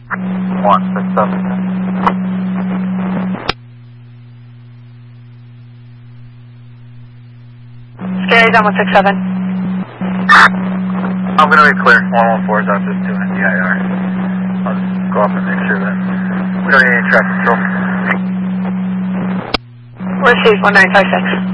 Scary's on 167. I'm going to be clear. 114 is out just doing a DIR. I'll just go up and make sure that we don't need any traffic control. Received 1956.